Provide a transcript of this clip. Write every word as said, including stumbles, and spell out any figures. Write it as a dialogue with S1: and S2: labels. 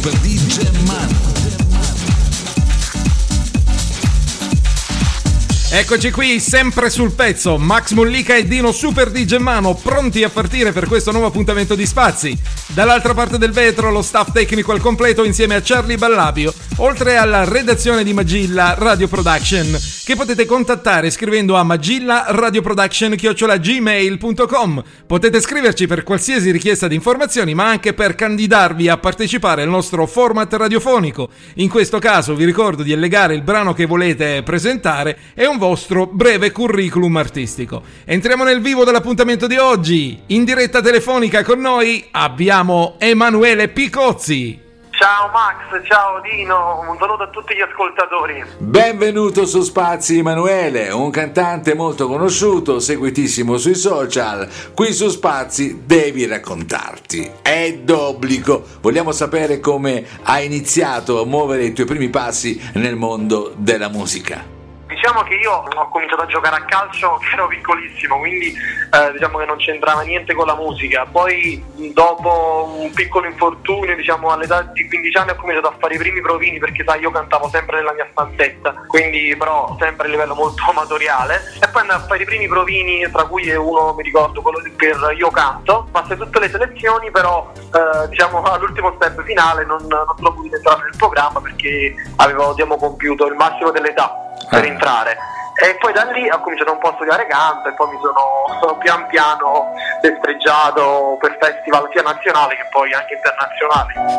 S1: Super D J Manu.
S2: Eccoci qui, sempre sul pezzo, Max Mollica e Dino Super D J Mano, pronti a partire per questo nuovo appuntamento di Spazi. Dall'altra parte del vetro lo staff tecnico al completo insieme a Charlie Ballabio, oltre alla redazione di Magilla Radio Production, che potete contattare scrivendo a magillaradioproduction chiocciola gmail punto com. Potete scriverci per qualsiasi richiesta di informazioni, ma anche per candidarvi a partecipare al nostro format radiofonico. In questo caso vi ricordo di allegare il brano che volete presentare e un vostro breve curriculum artistico. Entriamo nel vivo dell'appuntamento di oggi. In diretta telefonica con noi abbiamo Emanuele Picozzi.
S3: Ciao Max, ciao Dino, un saluto a tutti gli ascoltatori.
S4: Benvenuto su Spazi Emanuele, un cantante molto conosciuto, seguitissimo sui social. Qui su Spazi devi raccontarti, è d'obbligo. Vogliamo sapere come hai iniziato a muovere i tuoi primi passi nel mondo della musica.
S3: Diciamo che io ho cominciato a giocare a calcio che ero piccolissimo, quindi eh, diciamo che non c'entrava niente con la musica. Poi dopo un piccolo infortunio, diciamo all'età di quindici anni, ho cominciato a fare i primi provini, perché sai, io cantavo sempre nella mia stanzetta, quindi però sempre a livello molto amatoriale. E poi andavo a fare i primi provini, tra cui uno, mi ricordo, quello per Io Canto. Passai tutte le selezioni, però eh, diciamo all'ultimo step finale non, non sono potuto entrare nel programma perché avevo, diciamo, compiuto il massimo dell'età per ah. entrare. E poi da lì ho cominciato un po' a studiare canto e poi mi sono, sono pian piano destreggiato per festival sia nazionali che poi anche internazionali.